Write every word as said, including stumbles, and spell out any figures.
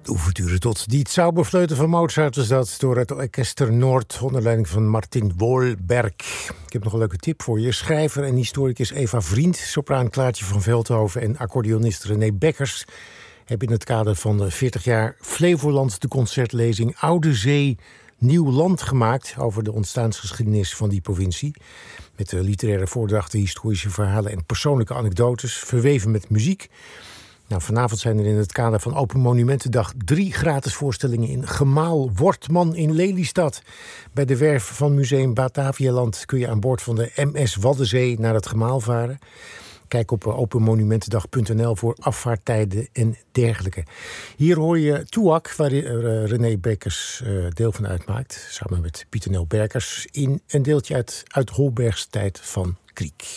Ouverture tot die Zauberfleuten van Mozart was dat door het Orchester Noord onder leiding van Martin Wohlberg. Ik heb nog een leuke tip voor je. Schrijver en historicus Eva Vriend, sopraan Klaartje van Veldhoven en accordeonist René Bekkers hebben in het kader van de veertig jaar Flevoland de concertlezing Oude Zee Nieuw Land gemaakt over de ontstaansgeschiedenis van die provincie. Met de literaire voordrachten, historische verhalen en persoonlijke anekdotes, verweven met muziek. Nou, vanavond zijn er in het kader van Open Monumentendag drie gratis voorstellingen in Gemaal Wortman in Lelystad. Bij de werf van Museum Batavialand kun je aan boord van de M S Waddenzee naar het Gemaal varen. Kijk op open monumentendag punt n l voor afvaarttijden en dergelijke. Hier hoor je Toeak, waar René Bekkers deel van uitmaakt, samen met Pieter Nel Berkers, in een deeltje uit, uit Holbergs tijd van Kriek.